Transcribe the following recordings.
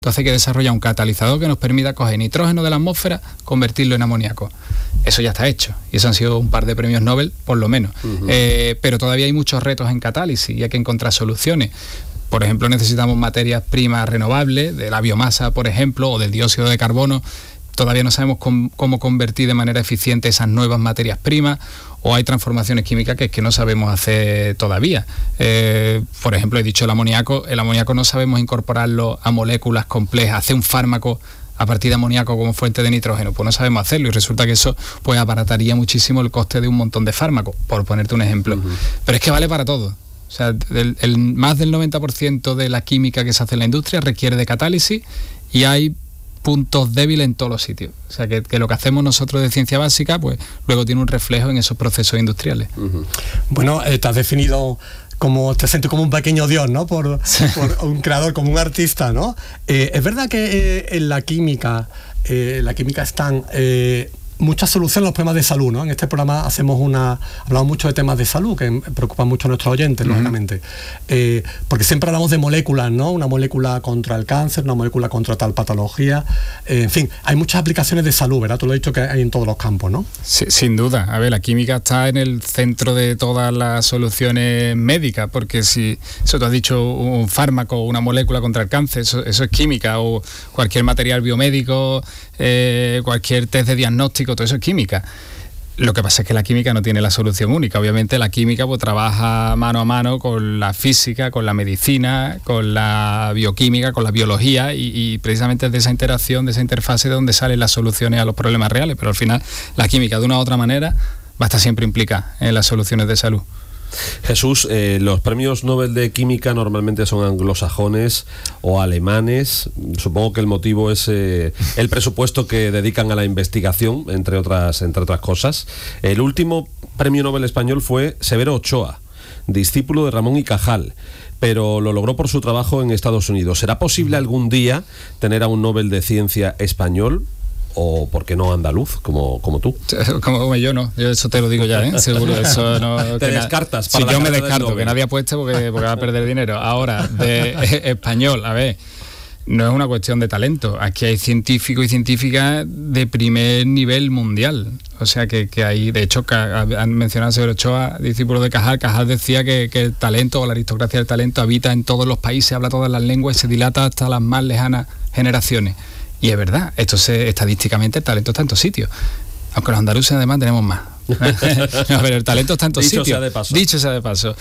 Entonces hay que desarrollar un catalizador que nos permita coger nitrógeno de la atmósfera, convertirlo en amoníaco. Eso ya está hecho, y eso han sido un par de premios Nobel, por lo menos. Pero todavía hay muchos retos en catálisis y hay que encontrar soluciones. Por ejemplo, necesitamos materias primas renovables, de la biomasa, por ejemplo, o del dióxido de carbono. Todavía no sabemos cómo convertir de manera eficiente esas nuevas materias primas, o hay transformaciones químicas que no sabemos hacer todavía. Por ejemplo, he dicho el amoníaco no sabemos incorporarlo a moléculas complejas, hacer un fármaco a partir de amoníaco como fuente de nitrógeno, pues no sabemos hacerlo, y resulta que eso pues abarataría muchísimo el coste de un montón de fármacos, por ponerte un ejemplo. Pero es que vale para todo. O sea, más del 90% de la química que se hace en la industria requiere de catálisis, y hay puntos débiles en todos los sitios. O sea, que lo que hacemos nosotros de ciencia básica, pues luego tiene un reflejo en esos procesos industriales. Bueno, te has definido te sientes como un pequeño dios, ¿no? Por un creador, como un artista, ¿no? Es verdad que en la química están muchas soluciones a los problemas de salud, ¿no? En este programa hablamos mucho de temas de salud que preocupan mucho a nuestros oyentes, lógicamente. Porque siempre hablamos de moléculas, ¿no? Una molécula contra el cáncer, una molécula contra tal patología. En fin, hay muchas aplicaciones de salud, ¿verdad? Tú lo has dicho que hay en todos los campos, ¿no? Sí, sin duda. A ver, la química está en el centro de todas las soluciones médicas, porque si eso tú has dicho, un fármaco o una molécula contra el cáncer, eso es química, o cualquier material biomédico, cualquier test de diagnóstico, todo eso es química. Lo que pasa es que la química no tiene la solución única. Obviamente la química pues trabaja mano a mano con la física, con la medicina, con la bioquímica, con la biología, y precisamente es de esa interacción, de esa interfase de donde salen las soluciones a los problemas reales. Pero al final la química, de una u otra manera, va a estar siempre implicada en las soluciones de salud. Jesús, los premios Nobel de Química normalmente son anglosajones o alemanes. Supongo que el motivo es el presupuesto que dedican a la investigación, entre otras cosas. El último premio Nobel español fue Severo Ochoa, discípulo de Ramón y Cajal, pero lo logró por su trabajo en Estados Unidos. ¿Será posible algún día tener a un Nobel de Ciencia español? O por qué no andaluz, como tú. Como yo no, yo eso te lo digo ya, seguro. Eso no. Te descartas. Si yo me descarto, que nadie apueste porque va a perder dinero. Ahora, de español, a ver, no es una cuestión de talento. Aquí hay científicos y científicas de primer nivel mundial. O sea que hay, de hecho, han mencionado a Severo Ochoa, discípulo de Cajal. Cajal decía que el talento, o la aristocracia del talento, habita en todos los países, habla todas las lenguas y se dilata hasta las más lejanas generaciones. Y es verdad, estadísticamente el talento está en todos sitios. Aunque los andaluces además tenemos más. Pero el talento está en todos sitios. Dicho sea de paso.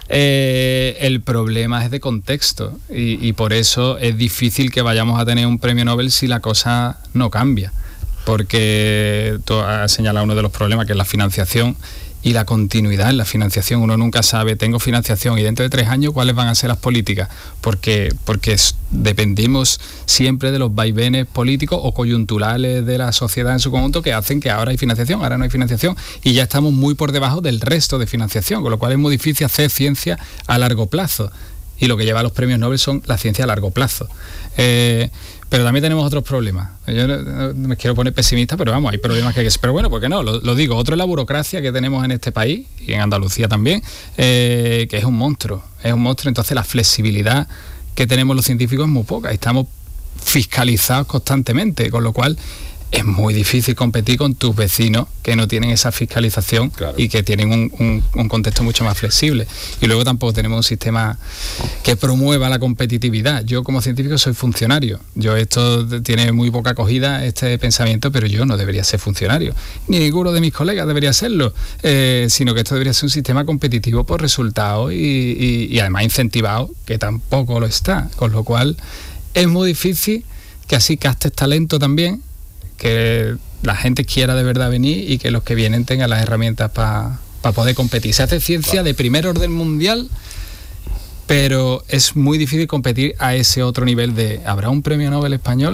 El problema es de contexto. Y por eso es difícil que vayamos a tener un premio Nobel si la cosa no cambia. Porque tú has señalado uno de los problemas, que es la financiación y la continuidad en la financiación. Uno nunca sabe, tengo financiación y dentro de 3 años cuáles van a ser las políticas, porque dependimos siempre de los vaivenes políticos o coyunturales de la sociedad en su conjunto, que hacen que ahora hay financiación, ahora no hay financiación, y ya estamos muy por debajo del resto de financiación, con lo cual es muy difícil hacer ciencia a largo plazo, y lo que lleva a los premios Nobel son la ciencia a largo plazo. Pero también tenemos otros problemas. Yo no me quiero poner pesimista, pero vamos, hay problemas que... Pero bueno, ¿por qué no? Lo digo. Otro es la burocracia que tenemos en este país, y en Andalucía también, que es un monstruo. Es un monstruo. Entonces la flexibilidad que tenemos los científicos es muy poca. Estamos fiscalizados constantemente, con lo cual es muy difícil competir con tus vecinos que no tienen esa fiscalización, claro, y que tienen un contexto mucho más flexible. Y luego tampoco tenemos un sistema que promueva la competitividad. Yo como científico soy funcionario. Esto tiene muy poca acogida, este pensamiento, pero yo no debería ser funcionario. Ni ninguno de mis colegas debería serlo, sino que esto debería ser un sistema competitivo por resultados y además incentivado, que tampoco lo está. Con lo cual es muy difícil que así captes talento también, que la gente quiera de verdad venir y que los que vienen tengan las herramientas para poder competir. Se hace ciencia de primer orden mundial, pero es muy difícil competir a ese otro nivel de... ¿Habrá un premio Nobel español?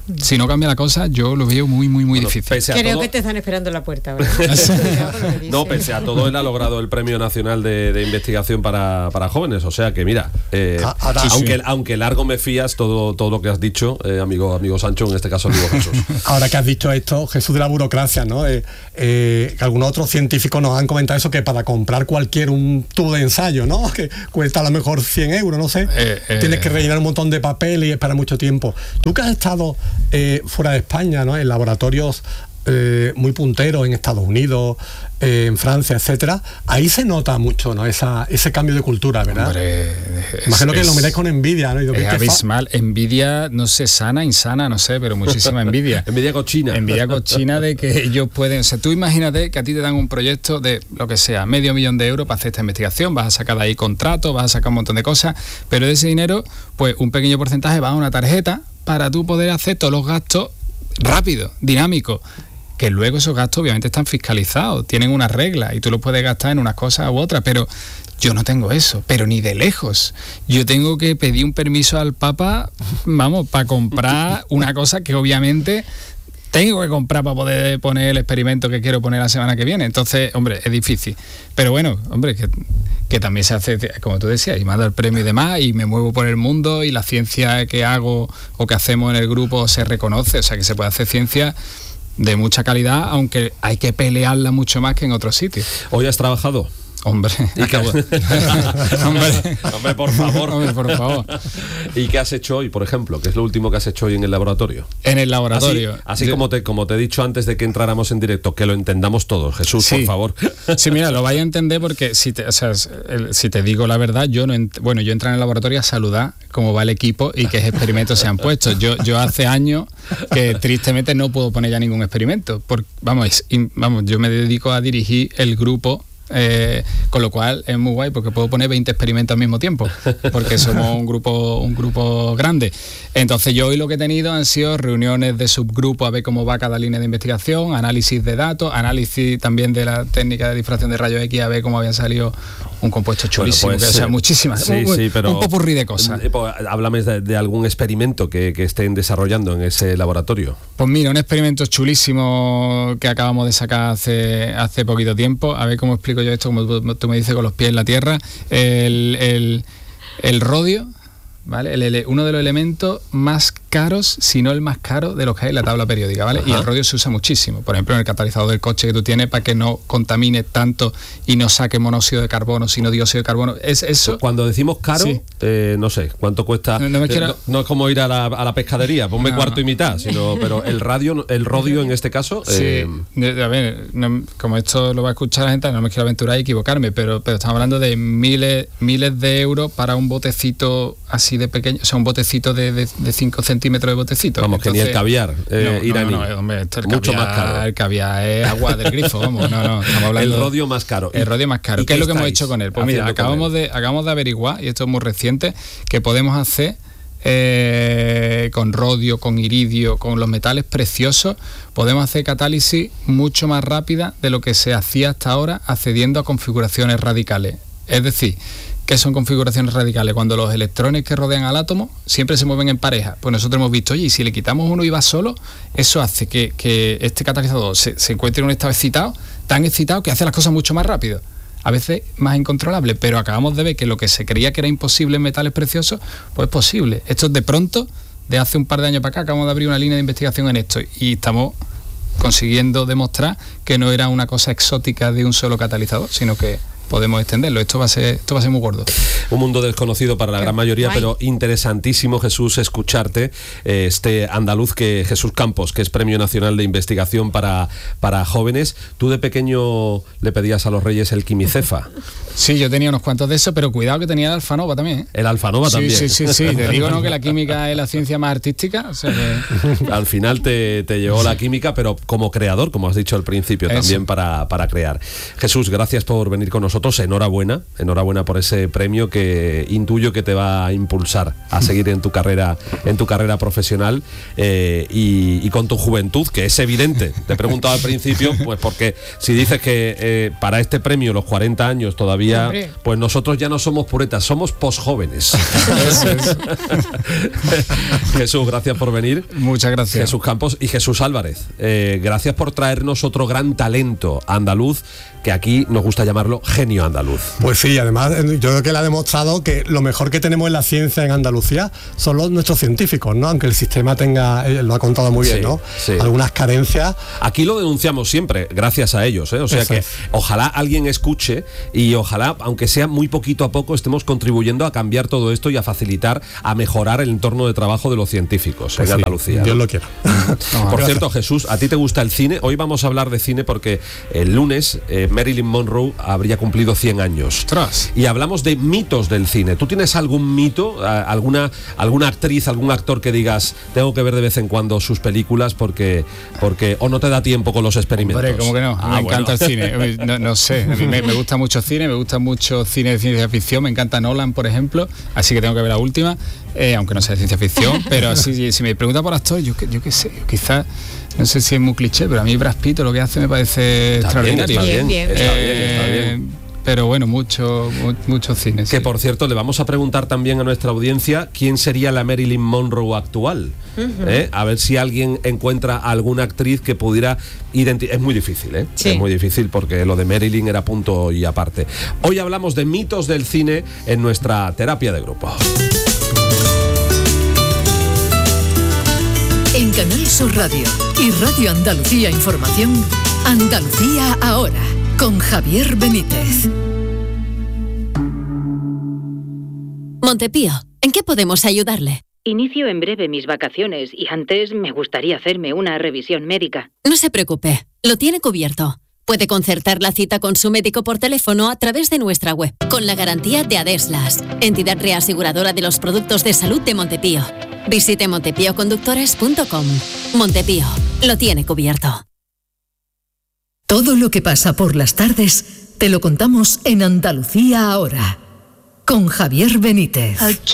Si no cambia la cosa, yo lo veo muy, muy, muy difícil. Creo que te están esperando en la puerta, ¿verdad? No, pese a todo, él ha logrado el Premio Nacional de Investigación para jóvenes. O sea que, mira, aunque largo me fías todo lo que has dicho, amigo Sancho, en este caso amigo Jesús. Ahora que has dicho esto, Jesús, de la burocracia, ¿no? Que algunos otros científicos nos han comentado eso, que para comprar un tubo de ensayo, ¿no? Que cuesta a lo mejor 100 euros, no sé. Tienes que rellenar un montón de papel y esperar mucho tiempo. Tú que has estado fuera de España, ¿no? En laboratorios muy punteros en Estados Unidos, en Francia, etcétera, ahí se nota mucho, ¿no? Ese cambio de cultura, ¿verdad? Hombre, imagino que lo miráis con envidia, ¿no? Es abismal, envidia, no sé, insana, no sé, pero muchísima envidia. Envidia cochina de que ellos pueden, o sea, tú imagínate que a ti te dan un proyecto de lo que sea, $500,000 para hacer esta investigación, vas a sacar de ahí contratos, vas a sacar un montón de cosas, pero de ese dinero, pues un pequeño porcentaje va a una tarjeta para tú poder hacer todos los gastos rápido, dinámico, que luego esos gastos obviamente están fiscalizados, tienen unas reglas y tú los puedes gastar en unas cosas u otras, pero yo no tengo eso, pero ni de lejos. Yo tengo que pedir un permiso al Papa, para comprar una cosa que obviamente tengo que comprar para poder poner el experimento que quiero poner la semana que viene. Entonces, hombre, es difícil. Pero bueno, hombre, que también se hace, como tú decías, y me ha dado el premio y demás, y me muevo por el mundo, y la ciencia que hago o que hacemos en el grupo se reconoce, o sea, que se puede hacer ciencia de mucha calidad, aunque hay que pelearla mucho más que en otros sitios. ¿Hoy has trabajado? Hombre, hombre, por favor. Hombre, por favor. ¿Y qué has hecho hoy, por ejemplo? ¿Qué es lo último que has hecho hoy en el laboratorio? En el laboratorio. Así como te he dicho antes de que entráramos en directo, que lo entendamos todos. Jesús, sí, por favor. Sí, mira, lo vais a entender porque si te digo la verdad, yo entré en el laboratorio a saludar cómo va el equipo y qué experimentos se han puesto. Yo hace años que tristemente no puedo poner ya ningún experimento. Yo me dedico a dirigir el grupo. Con lo cual es muy guay porque puedo poner 20 experimentos al mismo tiempo porque somos un grupo grande. Entonces yo hoy lo que he tenido han sido reuniones de subgrupo a ver cómo va cada línea de investigación, análisis de datos, análisis también de la técnica de difracción de rayos X, a ver cómo habían salido un compuesto chulísimo, bueno, pues, muchísimas, pero un popurrí de cosas. Háblame de algún experimento que estén desarrollando en ese laboratorio. Pues mira, un experimento chulísimo que acabamos de sacar hace poquito tiempo, a ver cómo explico yo esto, como tú me dices, con los pies en la tierra. El rodio, ¿vale? Uno de los elementos más caros, si no el más caro de los que hay en la tabla periódica, ¿vale? Ajá. Y el rodio se usa muchísimo, por ejemplo en el catalizador del coche que tú tienes, para que no contamine tanto y no saque monóxido de carbono, sino dióxido de carbono. Es eso. Cuando decimos caro, sí. No sé, ¿cuánto cuesta? No es como ir a la pescadería, ponme cuarto y mitad, pero el rodio en este caso. Sí, a ver, como esto lo va a escuchar la gente, no me quiero aventurar y equivocarme, pero estamos hablando de miles de euros para un botecito así de pequeño, o sea, un botecito de 5 centímetros de botecito. Vamos, entonces, que ni el caviar iraní. Hombre, mucho más caro. El caviar es agua del grifo, vamos, estamos hablando. El rodio más caro. El rodio más caro. ¿Qué es lo que hemos hecho con él? Pues mira, acabamos de averiguar, y esto es muy reciente, que podemos hacer con rodio, con iridio, con los metales preciosos, podemos hacer catálisis mucho más rápida de lo que se hacía hasta ahora, accediendo a configuraciones radicales. Es decir, ¿qué son configuraciones radicales? Cuando los electrones que rodean al átomo siempre se mueven en pareja. Pues nosotros hemos visto, oye, y si le quitamos uno y va solo, eso hace que este catalizador se encuentre en un estado tan excitado que hace las cosas mucho más rápido. A veces más incontrolable, pero acabamos de ver que lo que se creía que era imposible en metales preciosos, pues es posible. Esto de pronto, de hace un par de años para acá, acabamos de abrir una línea de investigación en esto y estamos consiguiendo demostrar que no era una cosa exótica de un solo catalizador, sino que podemos extenderlo. Esto va a ser muy gordo. Un mundo desconocido para la gran mayoría, pero interesantísimo, Jesús, escucharte. Este andaluz Jesús Campos, que es Premio Nacional de Investigación para jóvenes. Tú de pequeño le pedías a los Reyes el quimicefa. Sí, yo tenía unos cuantos de esos, pero cuidado que tenía el alfanova también, ¿eh? El alfanova también. Sí. Te digo, ¿no?, que la química es la ciencia más artística. O sea que... Al final te llevó la química, pero como creador, como has dicho al principio, también para crear. Jesús, gracias por venir con nosotros. nosotros enhorabuena por ese premio que intuyo que te va a impulsar a seguir en tu carrera profesional y con tu juventud, que es evidente. Te he preguntado al principio, pues porque si dices que para este premio los 40 años todavía, pues nosotros ya no somos puretas, somos posjóvenes. Jesús, gracias por venir. Muchas gracias. Jesús Campos y Jesús Álvarez, gracias por traernos otro gran talento andaluz, que aquí nos gusta llamarlo genio andaluz. Pues sí, además yo creo que él ha demostrado que lo mejor que tenemos en la ciencia en Andalucía son nuestros científicos, ¿no? Aunque el sistema tenga, lo ha contado muy bien, ¿no? Sí. Algunas carencias. Aquí lo denunciamos siempre, gracias a ellos, ¿eh? O sea que ojalá alguien escuche y ojalá, aunque sea muy poquito a poco, estemos contribuyendo a cambiar todo esto y a facilitar, a mejorar el entorno de trabajo de los científicos en Andalucía. Dios lo quiera. Por cierto, Jesús, ¿a ti te gusta el cine? Hoy vamos a hablar de cine porque el lunes Marilyn Monroe habría cumplido 100 años. ¡Ostras! Y hablamos de mitos del cine. ¿Tú tienes algún mito, alguna actriz, algún actor que digas, tengo que ver de vez en cuando sus películas porque o no te da tiempo con los experimentos? Hombre, ¿cómo que no? Me encanta el cine. No sé, a mí me gusta mucho cine, me gusta mucho cine de ciencia ficción, me encanta Nolan, por ejemplo, así que tengo que ver la última, aunque no sea de ciencia ficción, pero así, si me pregunta por actor, yo qué sé, quizás, no sé si es muy cliché, pero a mí Brad Pitt lo que hace me parece extraordinario. Bien. Está bien. Pero bueno, mucho cine. Que por cierto, le vamos a preguntar también a nuestra audiencia quién sería la Marilyn Monroe actual. A ver si alguien encuentra alguna actriz que pudiera identificar. Es muy difícil, ¿eh? Sí. Es muy difícil porque lo de Marilyn era punto y aparte. Hoy hablamos de mitos del cine en nuestra terapia de grupo. En Canal Sur Radio y Radio Andalucía Información, Andalucía Ahora, con Javier Benítez. Montepío, ¿en qué podemos ayudarle? Inicio en breve mis vacaciones y antes me gustaría hacerme una revisión médica. No se preocupe, lo tiene cubierto. Puede concertar la cita con su médico por teléfono a través de nuestra web, con la garantía de Adeslas, entidad reaseguradora de los productos de salud de Montepío. Visite montepíoconductores.com. Montepío, lo tiene cubierto. Todo lo que pasa por las tardes te lo contamos en Andalucía Ahora, con Javier Benítez.